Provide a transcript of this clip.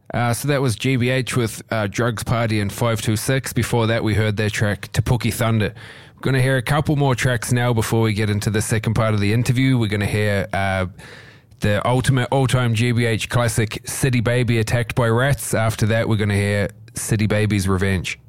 So that was GBH with Drugs Party and 526. Before that, we heard their track Tapuki Thunder. We're going to hear a couple more tracks now before we get into the second part of the interview. We're going to hear the ultimate all-time GBH classic, City Baby, Attacked by Rats. After that, we're going to hear City Baby's Revenge.